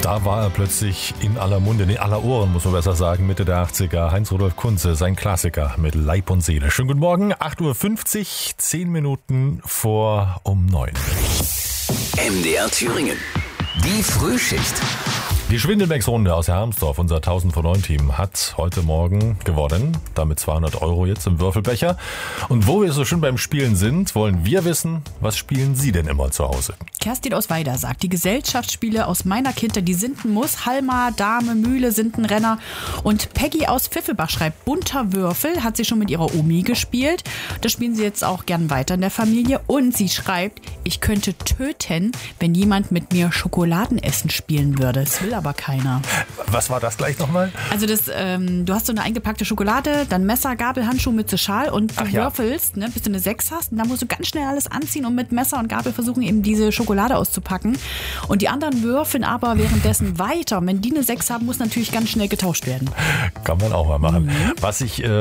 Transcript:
Da war er plötzlich in aller Munde, in aller Ohren, muss man besser sagen, Mitte der 80er. Heinz-Rudolf Kunze, sein Klassiker mit Leib und Seele. Schönen guten Morgen, 8.50 Uhr, 10 Minuten vor um 9. MDR Thüringen. Die Frühschicht. Die Schwindelmäx-Runde aus Hermsdorf, unser 1000 vor 9 Team, hat heute Morgen gewonnen. Damit 200 € jetzt im Würfelbecher. Und wo wir so schön beim Spielen sind, wollen wir wissen, was spielen Sie denn immer zu Hause? Kerstin aus Weida sagt, die Gesellschaftsspiele aus meiner Kindheit, die sind ein Muss. Halma, Dame, Mühle sind ein Renner. Und Peggy aus Pfiffelbach schreibt, bunter Würfel, hat sie schon mit ihrer Omi gespielt. Das spielen sie jetzt auch gern weiter in der Familie. Und sie schreibt, ich könnte töten, wenn jemand mit mir Schokoladenessen spielen würde. Das will aber keiner. Was war das gleich nochmal? Also du hast so eine eingepackte Schokolade, dann Messer, Gabel, Handschuh, Mütze, Schal und du würfelst, bis du eine 6 hast. Und dann musst du ganz schnell alles anziehen und mit Messer und Gabel versuchen, eben diese Schokolade auszupacken. Und die anderen würfeln aber währenddessen weiter. Wenn die eine 6 haben, muss natürlich ganz schnell getauscht werden. Kann man auch mal machen. Was ich